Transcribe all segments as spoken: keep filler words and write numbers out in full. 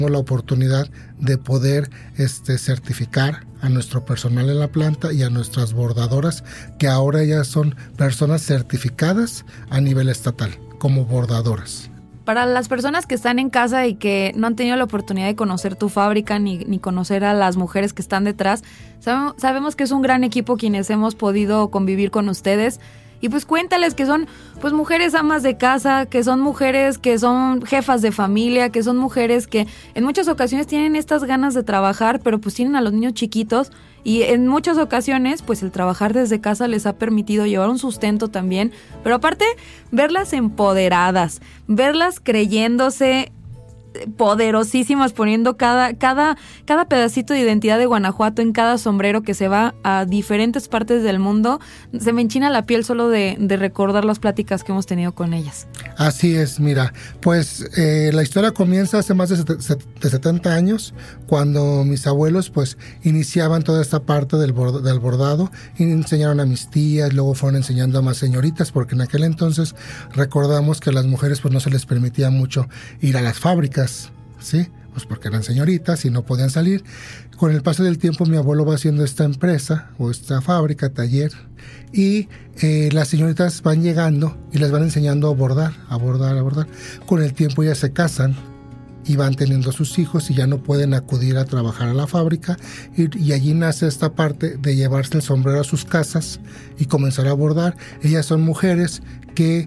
la oportunidad de poder este, certificar a nuestro personal en la planta y a nuestras bordadoras, que ahora ya son personas certificadas a nivel estatal como bordadoras. Para las personas que están en casa y que no han tenido la oportunidad de conocer tu fábrica ni, ni conocer a las mujeres que están detrás, sabemos, sabemos que es un gran equipo quienes hemos podido convivir con ustedes. Y pues cuéntales que son pues mujeres amas de casa, que son mujeres que son jefas de familia, que son mujeres que en muchas ocasiones tienen estas ganas de trabajar, pero pues tienen a los niños chiquitos y en muchas ocasiones pues el trabajar desde casa les ha permitido llevar un sustento también, pero aparte verlas empoderadas, verlas creyéndose poderosísimas, poniendo cada, cada, cada pedacito de identidad de Guanajuato en cada sombrero que se va a diferentes partes del mundo. Se me enchina la piel solo de, de recordar las pláticas que hemos tenido con ellas. Así es, mira, pues eh, la historia comienza hace más de, set, de setenta años, cuando mis abuelos pues iniciaban toda esta parte del, bord, del bordado, y enseñaron a mis tías, luego fueron enseñando a más señoritas, porque en aquel entonces recordamos que a las mujeres pues no se les permitía mucho ir a las fábricas, ¿sí? Pues porque eran señoritas y no podían salir. Con el paso del tiempo mi abuelo va haciendo esta empresa o esta fábrica, taller, y eh, las señoritas van llegando y les van enseñando a bordar, a bordar, a bordar. Con el tiempo ya se casan y van teniendo sus hijos y ya no pueden acudir a trabajar a la fábrica, y, y allí nace esta parte de llevarse el sombrero a sus casas y comenzar a bordar. Ellas son mujeres que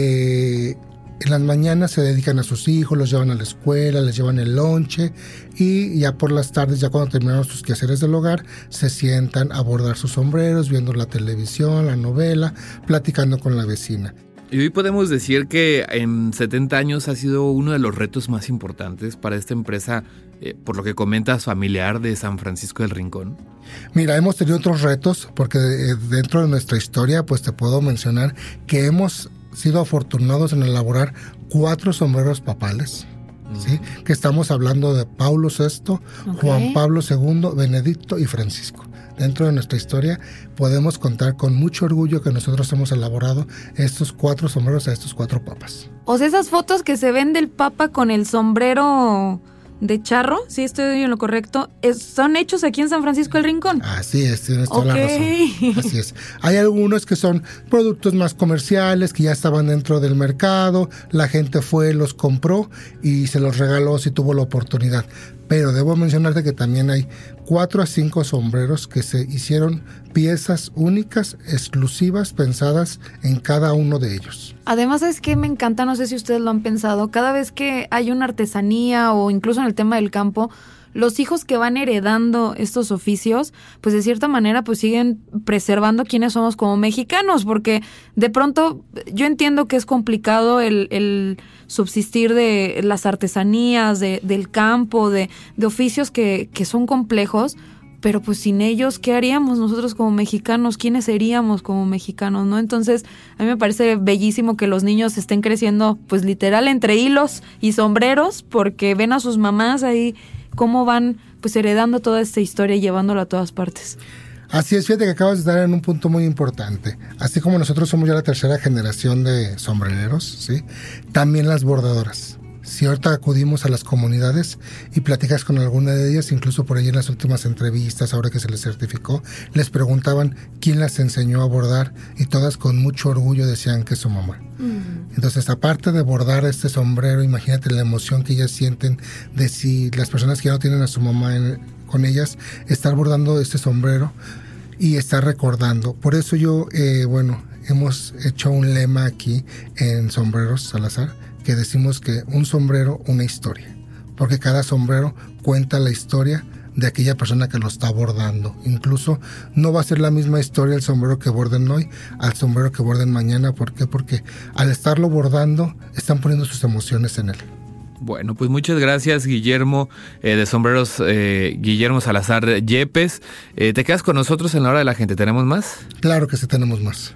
eh, en las mañanas se dedican a sus hijos, los llevan a la escuela, les llevan el lonche, y ya por las tardes, ya cuando terminaron sus quehaceres del hogar, se sientan a bordar sus sombreros, viendo la televisión, la novela, platicando con la vecina. Y hoy podemos decir que en setenta años ha sido uno de los retos más importantes para esta empresa, eh, por lo que comentas, familiar de San Francisco del Rincón. Mira, hemos tenido otros retos, porque dentro de nuestra historia, pues te puedo mencionar que hemos sido afortunados en elaborar cuatro sombreros papales, mm. ¿sí? Que estamos hablando de Paulo sexto, okay, Juan Pablo segundo, Benedicto y Francisco. Dentro de nuestra historia podemos contar con mucho orgullo que nosotros hemos elaborado estos cuatro sombreros a estos cuatro papas. O sea, esas fotos que se ven del papa con el sombrero de charro, si estoy en lo correcto, es, son hechos aquí en San Francisco del Rincón. Así es, tienes toda okay. la razón. Así es. Hay algunos que son productos más comerciales, que ya estaban dentro del mercado, la gente fue, los compró y se los regaló si tuvo la oportunidad. Pero debo mencionarte que también hay cuatro a cinco sombreros que se hicieron piezas únicas, exclusivas, pensadas en cada uno de ellos. Además, es que me encanta, no sé si ustedes lo han pensado, cada vez que hay una artesanía o incluso en el tema del campo, los hijos que van heredando estos oficios, pues de cierta manera pues siguen preservando quiénes somos como mexicanos, porque de pronto yo entiendo que es complicado el, el subsistir de las artesanías, de, del campo, de, de oficios que, que son complejos, pero pues sin ellos, ¿qué haríamos nosotros como mexicanos? ¿Quiénes seríamos como mexicanos, no? Entonces, a mí me parece bellísimo que los niños estén creciendo, pues literal, entre hilos y sombreros, porque ven a sus mamás ahí cómo van pues heredando toda esta historia y llevándola a todas partes. Así es, fíjate que acabas de estar en un punto muy importante. Así como nosotros somos ya la tercera generación de sombrereros, ¿sí? También las bordadoras. Si ahorita acudimos a las comunidades y platicas con alguna de ellas, incluso por ahí en las últimas entrevistas, ahora que se les certificó, les preguntaban quién las enseñó a bordar y todas con mucho orgullo decían que es su mamá. Mm. Entonces, aparte de bordar este sombrero, imagínate la emoción que ellas sienten de si las personas que ya no tienen a su mamá en, con ellas, estar bordando este sombrero y estar recordando. Por eso yo, eh, bueno, hemos hecho un lema aquí en Sombreros Salazar, que decimos que un sombrero, una historia, porque cada sombrero cuenta la historia de aquella persona que lo está bordando. Incluso no va a ser la misma historia el sombrero que borden hoy al sombrero que borden mañana. ¿Por qué? Porque al estarlo bordando están poniendo sus emociones en él. Bueno, pues muchas gracias, Guillermo, eh, de Sombreros, eh, Guillermo Salazar Yepes. Eh, ¿Te quedas con nosotros en la hora de la gente? ¿Tenemos más? Claro que sí, tenemos más.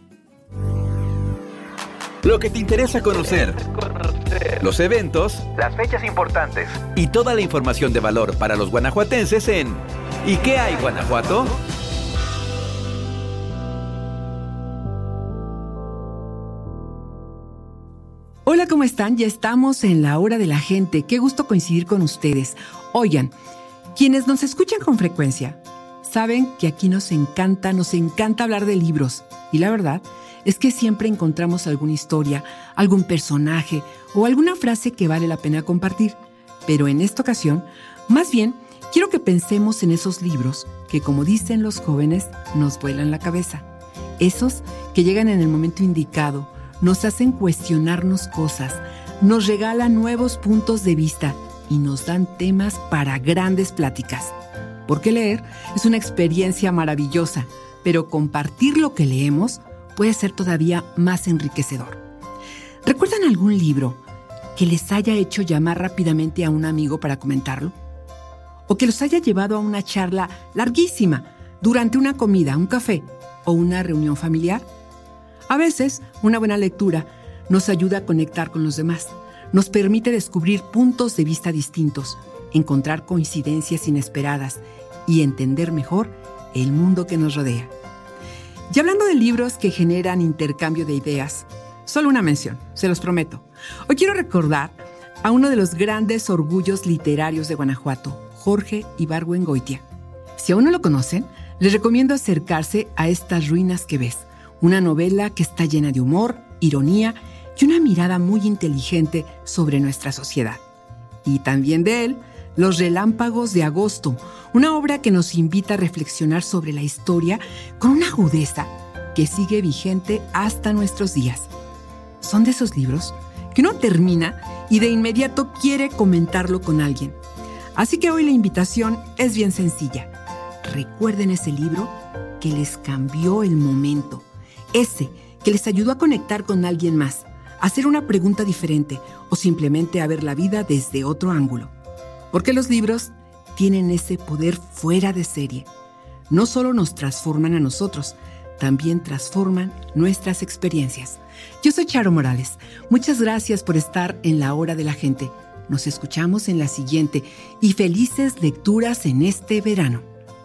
Lo que te interesa conocer, los eventos, las fechas importantes y toda la información de valor para los guanajuatenses en ¿Y qué hay, Guanajuato? Hola, ¿cómo están? Ya estamos en la hora de la gente. Qué gusto coincidir con ustedes. Oigan, quienes nos escuchan con frecuencia saben que aquí nos encanta, nos encanta hablar de libros. Y la verdad es que siempre encontramos alguna historia, algún personaje o alguna frase que vale la pena compartir. Pero en esta ocasión, más bien, quiero que pensemos en esos libros que, como dicen los jóvenes, nos vuelan la cabeza. Esos que llegan en el momento indicado, nos hacen cuestionarnos cosas, nos regalan nuevos puntos de vista y nos dan temas para grandes pláticas. Porque leer es una experiencia maravillosa, pero compartir lo que leemos puede ser todavía más enriquecedor. ¿Recuerdan algún libro que les haya hecho llamar rápidamente a un amigo para comentarlo? ¿O que los haya llevado a una charla larguísima durante una comida, un café o una reunión familiar? A veces, una buena lectura nos ayuda a conectar con los demás, nos permite descubrir puntos de vista distintos, encontrar coincidencias inesperadas y entender mejor el mundo que nos rodea. Y hablando de libros que generan intercambio de ideas, solo una mención, se los prometo. Hoy quiero recordar a uno de los grandes orgullos literarios de Guanajuato, Jorge Ibargüengoitia. Si aún no lo conocen, les recomiendo acercarse a Estas ruinas que ves, una novela que está llena de humor, ironía y una mirada muy inteligente sobre nuestra sociedad. Y también de él, Los relámpagos de agosto, una obra que nos invita a reflexionar sobre la historia con una agudeza que sigue vigente hasta nuestros días. Son de esos libros que uno termina y de inmediato quiere comentarlo con alguien. Así que hoy la invitación es bien sencilla. Recuerden ese libro que les cambió el momento, ese que les ayudó a conectar con alguien más, a hacer una pregunta diferente o simplemente a ver la vida desde otro ángulo. Porque los libros tienen ese poder fuera de serie. No solo nos transforman a nosotros, también transforman nuestras experiencias. Yo soy Charo Morales. Muchas gracias por estar en La Hora de la Gente. Nos escuchamos en la siguiente y felices lecturas en este verano.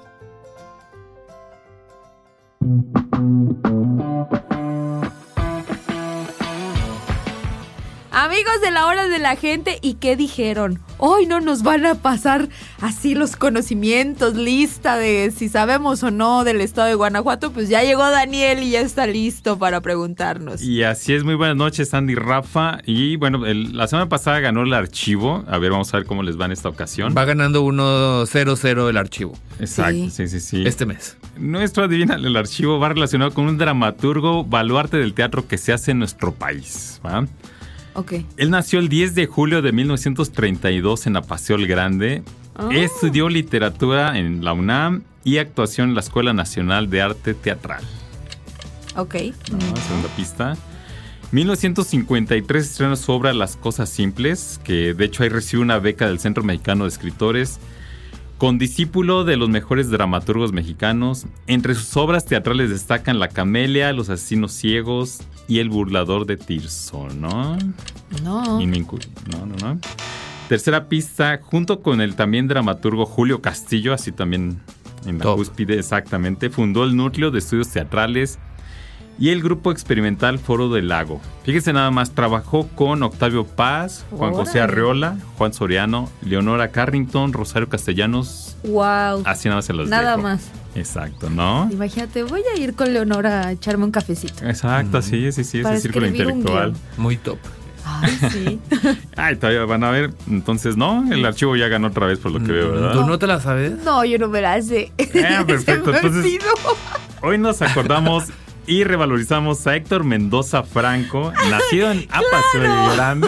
Amigos de La Hora de la Gente, ¿y qué dijeron? Hoy no nos van a pasar así los conocimientos, lista de si sabemos o no del estado de Guanajuato. Pues ya llegó Daniel y ya está listo para preguntarnos. Y así es, muy buenas noches, Andy y Rafa. Y bueno, el, la semana pasada ganó el archivo. A ver, vamos a ver cómo les va en esta ocasión. Va ganando uno cero cero el archivo. Exacto, Sí. sí, sí, sí. Este mes. Nuestro Adivina el archivo va relacionado con un dramaturgo baluarte del teatro que se hace en nuestro país, ¿va? Ok. Él nació el diez de julio de mil novecientos treinta y dos en Apaseo el Grande. Oh. Estudió literatura en la UNAM y actuación en la Escuela Nacional de Arte Teatral. Ok. ¿No? Segunda pista. mil novecientos cincuenta y tres estrena su obra Las Cosas Simples, que de hecho ahí recibe una beca del Centro Mexicano de Escritores. Condiscípulo de los mejores dramaturgos mexicanos. Entre sus obras teatrales destacan La Camelia, Los Asesinos Ciegos y El Burlador de Tirso, ¿no? No. Y Mincu- no, no, no. Tercera pista, junto con el también dramaturgo Julio Castillo, así también en la Top. cúspide exactamente, fundó el Núcleo de Estudios Teatrales y el grupo experimental Foro del Lago. Fíjese nada más, trabajó con Octavio Paz, Juan José Órale. Arreola, Juan Soriano, Leonora Carrington, Rosario Castellanos. Wow. Así nada más se los Nada dejo. más. Exacto, ¿no? Imagínate, voy a ir con Leonora a echarme un cafecito. Exacto, sí, sí, sí, Para ese círculo escribir un intelectual. guión. Muy top. Ay, sí. Ay, todavía van a ver. Entonces, no, el archivo ya ganó otra vez por lo que veo, ¿verdad? ¿Tú no te la sabes? No, yo no me la sé. Ah, perfecto. Se me Entonces, olvidó. hoy nos acordamos y revalorizamos a Héctor Mendoza Franco, nacido en Apaseo el Grande.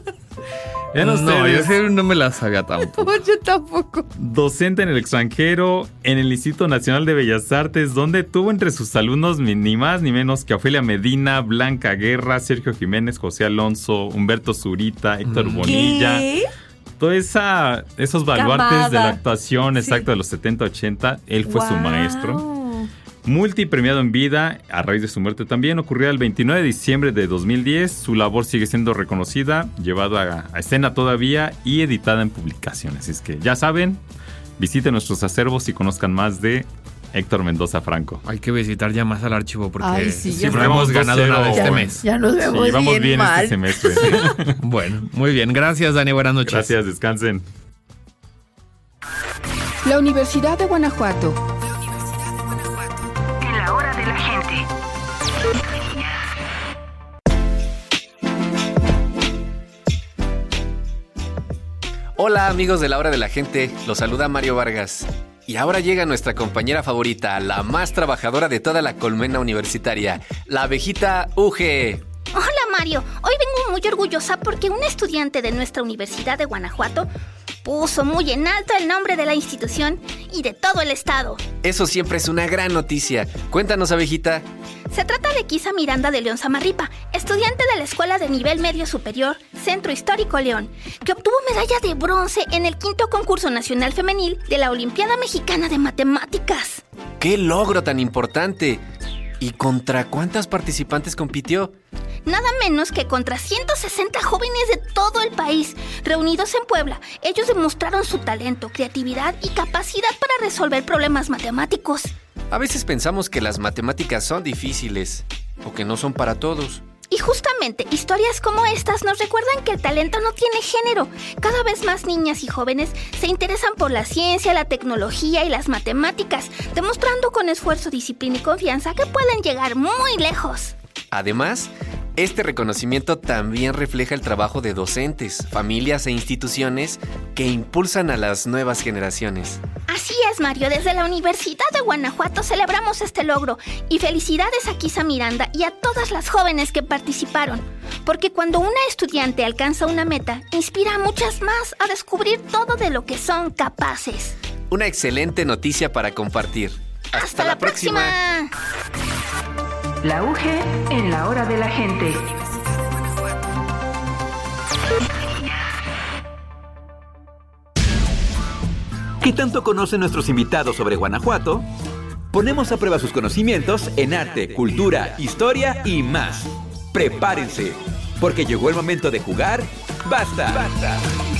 Ya no, No, yo ustedes, sí no me la sabía tampoco. No, yo tampoco. docente en el extranjero, en el Instituto Nacional de Bellas Artes, donde tuvo entre sus alumnos ni ni más ni menos que Ofelia Medina, Blanca Guerra, Sergio Jiménez, José Alonso, Humberto Zurita, Héctor Mm. Bonilla. ¿Qué? Toda esa, esos baluartes de la Camada. actuación, exacto, Sí. de los setenta ochenta, él fue su Guau. maestro. Multipremiado en vida, a raíz de su muerte también, ocurrió el veintinueve de diciembre de dos mil diez. Su labor sigue siendo reconocida, llevada a, a escena todavía y editada en publicaciones. Así es que ya saben, visiten nuestros acervos y conozcan más de Héctor Mendoza Franco. Hay que visitar ya más al archivo porque Ay, sí, sí, ya no hemos ganado nada este ya, mes. Ya nos vemos Sí, vamos bien, bien mal. este semestre. Bueno, muy bien. Gracias, Dani. Buenas noches. Gracias, descansen. La Universidad de Guanajuato. En la hora de la gente. Hola amigos de la hora de la gente, los saluda Mario Vargas. Y ahora llega nuestra compañera favorita, la más trabajadora de toda la colmena universitaria, la abejita Uge. Hola Mario, hoy vengo muy orgullosa porque un estudiante de nuestra Universidad de Guanajuato puso muy en alto el nombre de la institución y de todo el estado. Eso siempre es una gran noticia. Cuéntanos, abejita. Se trata de Kisa Miranda de León Samarripa, estudiante de la Escuela de Nivel Medio Superior, Centro Histórico León, que obtuvo medalla de bronce en el quinto concurso nacional femenil de la Olimpiada Mexicana de Matemáticas. ¡Qué logro tan importante! ¿Y contra cuántas participantes compitió? Nada menos que contra ciento sesenta jóvenes de todo el país, reunidos en Puebla. Ellos demostraron su talento, creatividad y capacidad para resolver problemas matemáticos. A veces pensamos que las matemáticas son difíciles, o que no son para todos. Y justamente, historias como estas nos recuerdan que el talento no tiene género. Cada vez más niñas y jóvenes se interesan por la ciencia, la tecnología y las matemáticas, demostrando con esfuerzo, disciplina y confianza que pueden llegar muy lejos. Además, este reconocimiento también refleja el trabajo de docentes, familias e instituciones que impulsan a las nuevas generaciones. Así es, Mario. Desde la Universidad de Guanajuato celebramos este logro y felicidades a Kisa Miranda y a todas las jóvenes que participaron. Porque cuando una estudiante alcanza una meta, inspira a muchas más a descubrir todo de lo que son capaces. Una excelente noticia para compartir. ¡Hasta, ¡Hasta la, la próxima! La U G en la hora de la gente. ¿Qué tanto conocen nuestros invitados sobre Guanajuato? Ponemos a prueba sus conocimientos en arte, cultura, historia y más. Prepárense, porque llegó el momento de jugar. ¡Basta! ¡Basta!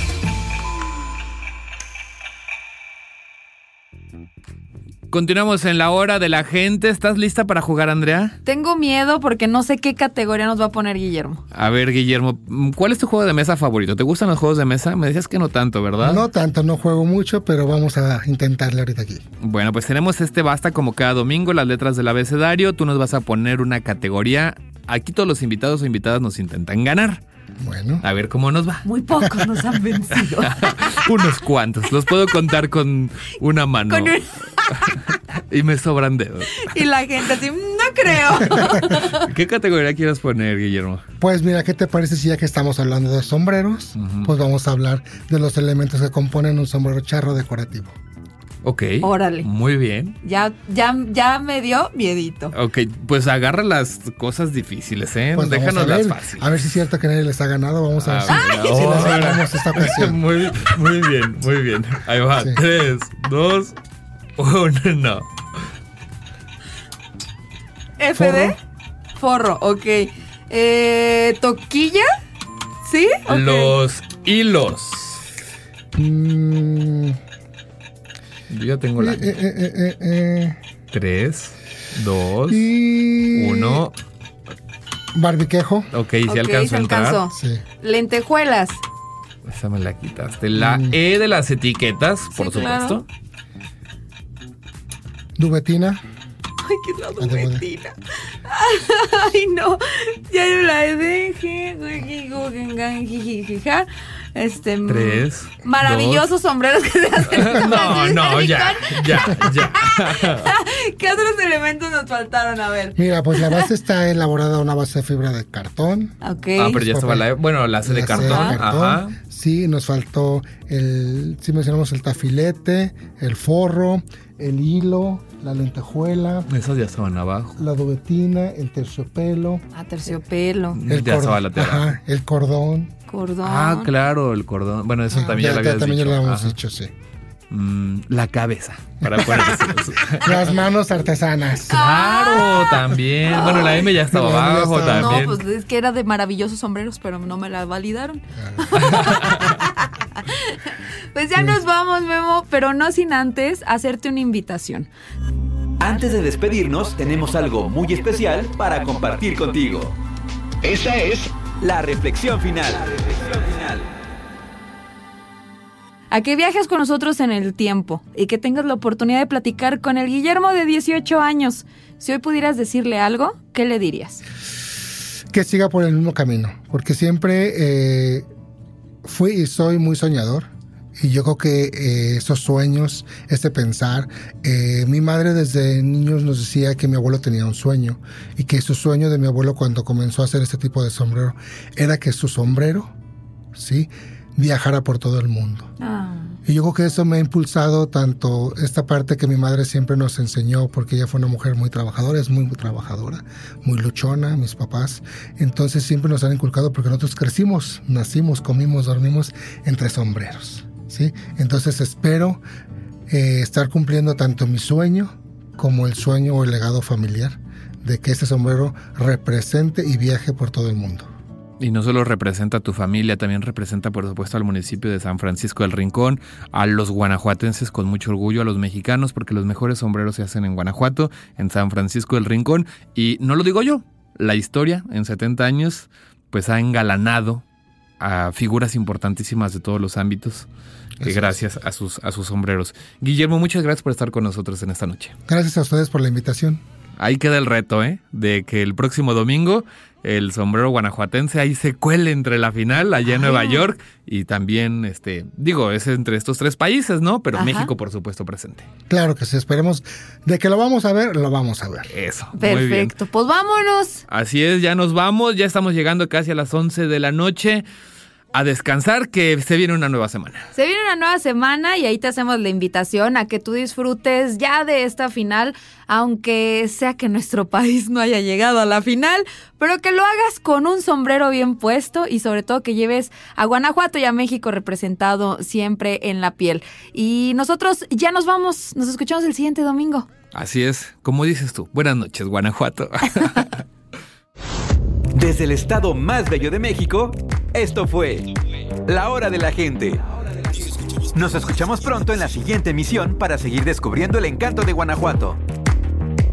Continuamos en la hora de la gente. ¿Estás lista para jugar, Andrea? Tengo miedo porque no sé qué categoría nos va a poner Guillermo. A ver, Guillermo, ¿cuál es tu juego de mesa favorito? ¿Te gustan los juegos de mesa? Me decías que no tanto, ¿verdad? No tanto, no juego mucho, pero vamos a intentarle ahorita aquí. Bueno, pues tenemos este basta como cada domingo, las letras del abecedario. Tú nos vas a poner una categoría. Aquí todos los invitados o invitadas nos intentan ganar. Bueno. A ver cómo nos va. Muy pocos nos han vencido. Unos cuantos. Los puedo contar con una mano. Con un... Y me sobran dedos. Y la gente así, no creo. ¿Qué categoría quieres poner, Guillermo? Pues mira, ¿qué te parece si ya que estamos hablando de sombreros, uh-huh. pues vamos a hablar de los elementos que componen un sombrero charro decorativo? Ok. Órale. Muy bien. Ya, ya, ya me dio miedito. Ok, pues agarra las cosas difíciles, ¿eh? Pues déjanos ver, las fáciles. A ver si es cierto que nadie les ha ganado. Vamos a, a ver si, oh, si les ganamos esta ocasión. Muy, muy bien, muy bien. Ahí va. Sí. Tres, dos, uno. F D. Forro, ok. Eh, ¿Toquilla? ¿Sí? Okay. Los hilos. Mm. Yo ya tengo la... Eh, eh, eh, eh, eh. Tres, dos, y... uno. Barbiquejo. Ok, ¿sí okay, alcanzó se a entrar? Alcanzó. Sí. Lentejuelas. Esa me la quitaste. La mm. E de las etiquetas, por sí, supuesto. Claro. Dubetina. Ay, ¿qué es la dubetina? Ay, no. Ya no la dejé. Este, Tres. Maravillosos dos. sombreros que se hacen. No, no, ya, ya, ya. ¿Qué otros elementos nos faltaron? A ver. Mira, pues la base está elaborada a una base de fibra de cartón. Ok. Ah, pero ya estaba la... Bueno, la C de cartón. C de cartón. Ajá. Sí, nos faltó el... Sí mencionamos el tafilete, el forro, el hilo, la lentejuela. Esos ya estaban abajo. La dubetina, el terciopelo. Ah, terciopelo. El ya cor- estaba la tela. Ajá, el cordón. Cordón. Ah, claro, el cordón. Bueno, eso ah, también ya, ya lo habías también dicho. También ya lo hemos Ajá. dicho, sí. Mm, la cabeza, para poner Las manos artesanas. Claro, también. Bueno, la M ya estaba no, abajo ya estaba. también. No, pues es que era de maravillosos sombreros, pero no me la validaron. Pues ya sí. Nos vamos, Memo, pero no sin antes hacerte una invitación. Antes de despedirnos, tenemos algo muy especial para compartir contigo. Esta es la reflexión final. La reflexión final. A que viajes con nosotros en el tiempo y que tengas la oportunidad de platicar con el Guillermo de dieciocho años. Si hoy pudieras decirle algo, ¿qué le dirías? Que siga por el mismo camino, porque siempre eh, fui y soy muy soñador. Y yo creo que eh, esos sueños, ese pensar, eh, mi madre desde niños nos decía que mi abuelo tenía un sueño y que su sueño de mi abuelo cuando comenzó a hacer este tipo de sombrero era que su sombrero, ¿sí?, viajara por todo el mundo. Ah. Y yo creo que eso me ha impulsado tanto esta parte que mi madre siempre nos enseñó, porque ella fue una mujer muy trabajadora, es muy, muy trabajadora, muy luchona, mis papás. Entonces siempre nos han inculcado, porque nosotros crecimos, nacimos, comimos, dormimos entre sombreros, ¿sí? Entonces espero eh, estar cumpliendo tanto mi sueño como el sueño o el legado familiar de que ese sombrero represente y viaje por todo el mundo. Y no solo representa a tu familia, también representa, por supuesto, al municipio de San Francisco del Rincón, a los guanajuatenses con mucho orgullo, a los mexicanos, porque los mejores sombreros se hacen en Guanajuato, en San Francisco del Rincón. Y no lo digo yo, la historia en setenta años pues ha engalanado a figuras importantísimas de todos los ámbitos, eh, gracias a sus, a sus sombreros. Guillermo, muchas gracias por estar con nosotros en esta noche. Gracias a ustedes por la invitación. Ahí queda el reto, ¿eh? De que el próximo domingo el sombrero guanajuatense ahí se cuele entre la final allá en Nueva York y también, este, digo, es entre estos tres países, ¿no? Pero Ajá. México, por supuesto, presente. Claro que sí, esperemos de que lo vamos a ver, lo vamos a ver. Eso, perfecto, muy bien. Pues vámonos. Así es, ya nos vamos, ya estamos llegando casi a las once de la noche. A descansar, que se viene una nueva semana. Se viene una nueva semana y ahí te hacemos la invitación a que tú disfrutes ya de esta final, aunque sea que nuestro país no haya llegado a la final, pero que lo hagas con un sombrero bien puesto y sobre todo que lleves a Guanajuato y a México representado siempre en la piel. Y nosotros ya nos vamos, nos escuchamos el siguiente domingo. Así es, como dices tú, buenas noches, Guanajuato. Desde el estado más bello de México, esto fue La Hora de la Gente. Nos escuchamos pronto en la siguiente emisión para seguir descubriendo el encanto de Guanajuato.